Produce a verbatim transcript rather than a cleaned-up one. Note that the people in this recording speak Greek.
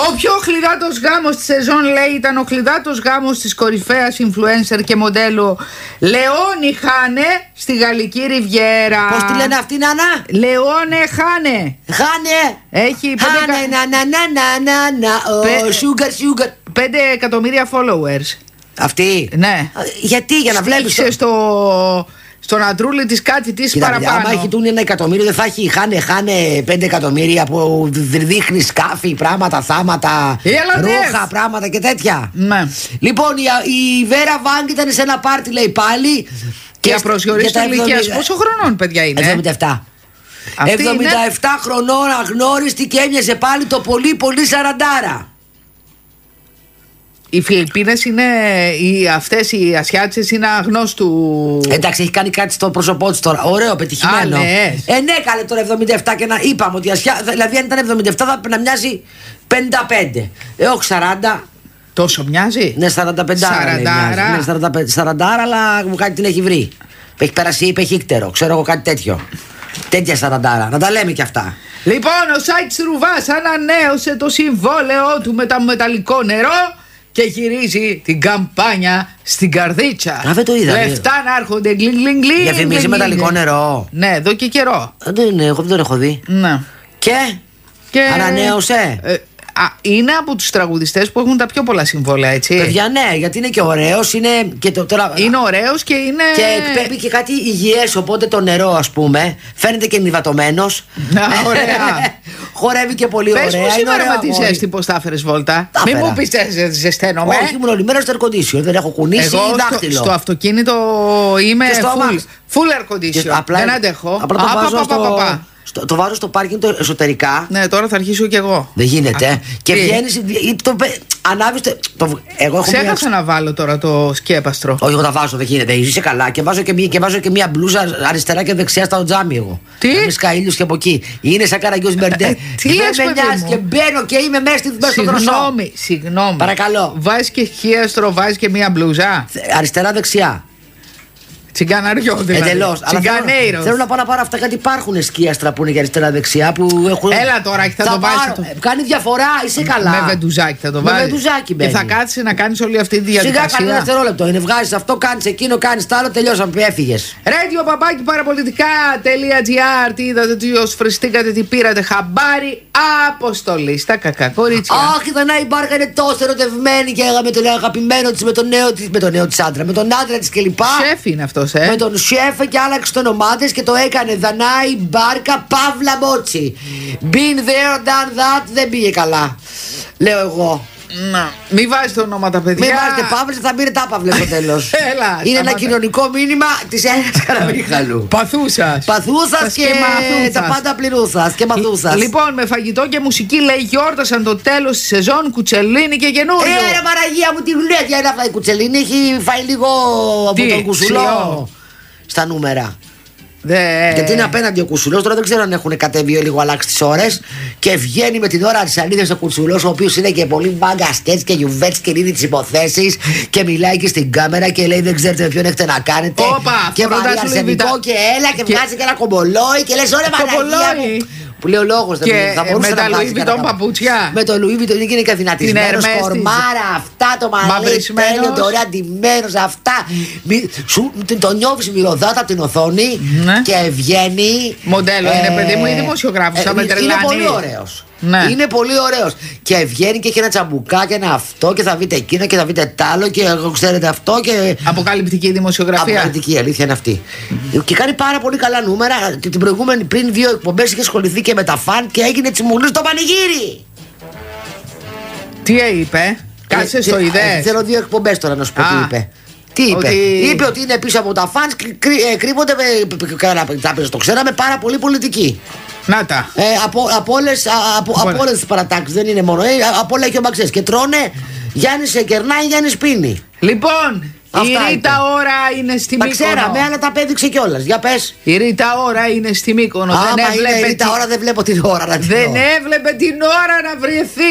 Ο πιο χλιδάτος γάμος της σεζόν, λέει, ήταν ο χλιδάτος γάμος της κορυφαίας influencer και μοντέλου Λεόνι Χάνε στη Γαλλική Ριβιέρα. Πώς τη λένε αυτή, Νάνα? Λεόνε Χάνε. Χάνε. Έχει Χάνε, να να να να να να. Sugar, sugar. πέντε εκατομμύρια followers. Αυτή. Ναι. Γιατί, για να βλέπεις. Στήχησε στο... στον αντρούλη της κάτι της παραπάνω. Άμα έχει τούν ένα εκατομμύριο, δεν θα έχει χάνε, χάνε πέντε εκατομμύρια που δείχνει σκάφη, πράγματα, θάματα, ρούχα, πράγματα και τέτοια. Ναι. Λοιπόν, η, η Βέρα Βάγκ ήταν σε ένα πάρτι, λέει, πάλι. Και απροσιορίστηκε ηλικίας. Πόσο χρονών, παιδιά, είναι? εβδομήντα επτά. Αυτή εβδομήντα επτά είναι... χρονών, αγνώριστη, και έμοιαζε πάλι το πολύ πολύ σαραντάρα. Οι Φιλιππίνες είναι, οι, αυτές οι Ασιάτισες είναι αγνώστου. Εντάξει, έχει κάνει κάτι στο πρόσωπό της τώρα. Ωραίο, πετυχημένο. Α, ναι. Ε, ναι, καλέ, τώρα εβδομήντα επτά και να είπαμε ότι η Ασιά, δηλαδή αν ήταν εβδομήντα επτά θα έπρεπε να μοιάζει πενήντα πέντε. Ε, όχι σαράντα. Τόσο μοιάζει? Ναι, σαράντα πέντε. Σαραντάρα. Ναι, σαράντα πέντε, σαράντα, αλλά μου κάτι την έχει βρει. Έχει περάσει, είπε χύκτερο. Ξέρω εγώ κάτι τέτοιο. Τέτοια σαραντάρα. Να τα λέμε κι αυτά. Λοιπόν, ο Σάιτς Ρουβάς ανανέωσε το συμβόλαιό του με το μεταλλικό νερό και γυρίζει την καμπάνια στην καρδίτσα. Α, δεν το είδα. Λεφτά να έρχονται γκλιν γκλιν γκλιν. Διαφημίζει μεταλλικό νερό. Ναι, εδώ και καιρό. Δεν είναι, εγώ δεν τον έχω δει. Ναι. Και, και... ανανέωσε. Ε, α, είναι από τους τραγουδιστές που έχουν τα πιο πολλά συμβόλαια, έτσι. Παιδιά, ναι, γιατί είναι και ωραίος. Είναι, και το, τώρα, είναι ωραίος και είναι. Και εκπέμπει και κάτι υγιές. Οπότε το νερό, ας πούμε, φαίνεται και νηβατωμένος. Ωραία. Χορεύει και πολύ. Πες ωραία. Πες μου σήμερα με τη ζέστη πως τα έφερες βόλτα. Μην μου πεις ζεσταίνομαι. Όχι, ήμουν όλη μέρα στο air condition. Δεν έχω κουνήσει εγώ δάχτυλο. Στο, στο αυτοκίνητο είμαι full, full air condition. Απλά, δεν αντέχω. Απλά το, βάζω πα, στο, πα, πα, πα. Στο, το βάζω στο πάρκινγκ το εσωτερικά. Ναι, τώρα θα αρχίσω κι εγώ. Δεν γίνεται. Α, και βγαίνεις. Ανάβεις το. Εγώ έχω Ξέχασα μια... να βάλω τώρα το σκέπαστρο. Όχι, εγώ τα βάζω, δεν γίνεται. Είσαι καλά. Και βάζω και, μια, και βάζω και μια μπλούζα αριστερά και δεξιά στα τζάμι εγώ. Τι? Είμαι σκαίλιος και από εκεί. Είναι σαν Καραγκιόζη Μπερντέ. Τι λες, παιδί μου? Και μπαίνω και είμαι μέσα στο δροσό. Συγγνώμη, συγγνώμη. Παρακαλώ. Βάζεις και χίαστρο, βάζεις και μια μπλούζα. Αριστερά-δεξιά. Τσιγκαναριό δηλαδή. Εντελώς. Τσιγκανέιρο. Θέλω να πάω να πάρω αυτά γιατί υπάρχουν σκίαστρα που είναι για αριστερά-δεξιά που έχουν. Έλα τώρα, θα, θα το βάλει. Το... Κάνει διαφορά, είσαι καλά. Με βεντουζάκι θα το βάλει. Με βεντουζάκι μπαίνει. Και θα κάτσει να κάνει όλη αυτή τη διαδικασία. Σιγά, κανένα δευτερόλεπτο. Είναι βγάζει αυτό, κάνει εκείνο, κάνει τ' άλλο, τελειώσαμε. Έφυγε. Radio παπάκι παραπολιτικά.gr. Τι είδατε, τι ω φριστήκατε, τι πήρατε χαμπάρι. Αποστολή στα κακά κορίτσια. Αχ, η Δανάη Μπάρκα είναι τόσο ερωτευμένη και με τον αγαπημένο τη, με τον νέο τη, με τον νέο τη άντρα, με τον άντρα τη κλπ. Σεφ είναι αυτό, ε. Με τον σεφ και άλλαξε το όνομά της και το έκανε Δανάη Μπάρκα Παύλα Μότσι. Been there, done that, δεν πήγε καλά. Λέω εγώ. Να, μην βάζετε ονόματα, παιδιά. Μην βάζετε Παύλες, θα μπείτε τα Παύλες στο τέλος. Έλα, είναι ένα κοινωνικό μήνυμα της Έλενας Καραμίχαλου. Παθούσας. Παθούσας και, και τα πάντα πληρούσας και μαθούσας. Λοιπόν, με φαγητό και μουσική, λέει, γιόρτασαν το τέλος της σεζόν Κουτσελίνη και καινούριο. Ε, ρε Μαραγία μου, τη γλέδια είναι αυτά. Η Κουτσελίνη έχει φάει λίγο από τον Κουσουλό στα νούμερα. Δε... Γιατί είναι απέναντι ο Κουσουλός, τώρα δεν ξέρω αν έχουν κατέβει λίγο αλλάξει τις ώρες. Και βγαίνει με την ώρα της αλήθειας ο Κουσουλός, ο οποίος είναι και πολύ μαγκαστές και γιουβέτς και λύνει τις υποθέσεις. Και μιλάει και στην κάμερα και λέει: δεν ξέρετε με ποιον έχετε να κάνετε. Όπα, και βάλει αρσενικό και έλα και, και βγάζει και ένα κομπολόι και λες: ωραία, Παναγία μου. Που λέει ο λόγος, και θα μπορούσε με να τα Λουί Βιτόν παπούτσια. Με το Λουί Βιτόν είναι και δυνατισμένος, φορμάρα αυτά, το μαλλί τέλειο, το ωραία ντυμένος αυτά. Το νιώθεις μυρωδάτα από την οθόνη ναι. Και βγαίνει. Μοντέλο ε, είναι, παιδί μου, ή δημοσιογράφος. Ε, είναι πολύ ωραίος. Ναι. Είναι πολύ ωραίος. Και βγαίνει και έχει ένα τσαμπουκά και ένα αυτό και θα δείτε εκείνο και θα δείτε τ' άλλο και ξέρετε αυτό. Και... αποκαλυπτική δημοσιογραφία. Αποκαλυπτική, αλήθεια είναι αυτή. Mm-hmm. Και κάνει πάρα πολύ καλά νούμερα. Και την προηγούμενη πριν δύο εκπομπές είχε ασχοληθεί και με τα φαν και έγινε τσιμουλού στο πανηγύρι. Τι είπε, κάτσε στο ιδέα. Θέλω δύο εκπομπές τώρα να σου πω τι είπε. Τι είπε, ότι... είπε ότι είναι πίσω από τα φανς, κρύβονται, το ξέραμε, πάρα πολύ πολιτικοί. Να τα. Ε, από, από όλες από, από τις παρατάξεις, δεν είναι μόνο, ε, από όλα έχει ο Μαξές. Και τρώνε, Γιάννης σε κερνάει, Γιάννης πίνει. Λοιπόν, αυτά η Ρίτα ώρα είναι στη Μύκονο. Τα ξέραμε, αλλά τα πέδειξε κιόλας. Για πες. Η Ρίτα ώρα είναι στη Μύκονο. Άμα δεν έβλεπε είναι η Ρίτα ώρα, δεν βλέπω την ώρα να την Δεν έβλεπε την ώρα να βρεθεί.